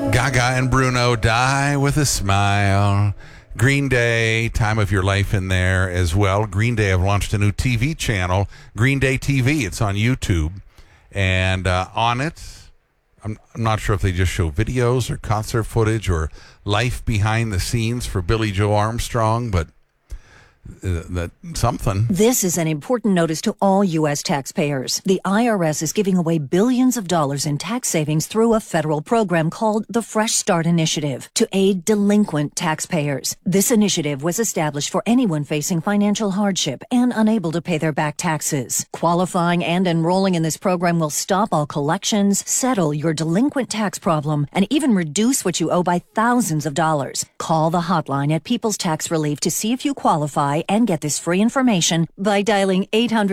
Gaga and Bruno, Die with a Smile. Green Day, Time of Your Life in there as well. Green Day have launched a new TV channel, Green Day TV. It's on YouTube. And on it, I'm not sure if they just show videos or concert footage or life behind the scenes for Billie Joe Armstrong, but something. This is an important notice to all U.S. taxpayers. The IRS is giving away billions of dollars in tax savings through a federal program called the Fresh Start Initiative to aid delinquent taxpayers. This initiative was established for anyone facing financial hardship and unable to pay their back taxes. Qualifying and enrolling in this program will stop all collections, settle your delinquent tax problem, and even reduce what you owe by thousands of dollars. Call the hotline at People's Tax Relief to see if you qualify and get this free information by dialing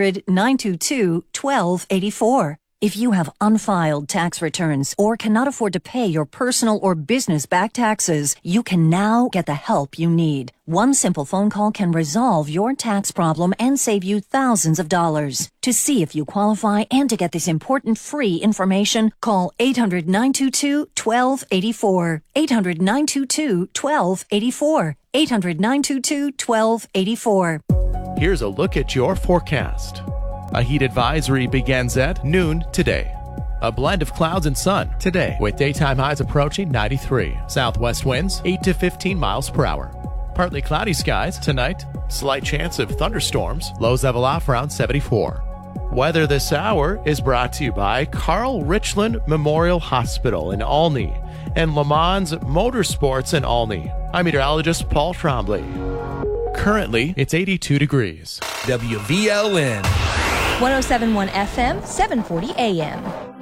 800-922-1284. If you have unfiled tax returns or cannot afford to pay your personal or business back taxes, you can now get the help you need. One simple phone call can resolve your tax problem and save you thousands of dollars. To see if you qualify and to get this important free information, call 800-922-1284. 800-922-1284. 800-922-1284. Here's a look at your forecast. A heat advisory begins at noon today. A blend of clouds and sun today, with daytime highs approaching 93. Southwest winds 8 to 15 miles per hour. Partly cloudy skies tonight. Slight chance of thunderstorms. Lows level off around 74. Weather this hour is brought to you by Carl Richland Memorial Hospital in Olney and Le Mans Motorsports in Olney. I'm meteorologist Paul Trombley. Currently, it's 82 degrees. WVLN 107.1 FM, 740 AM.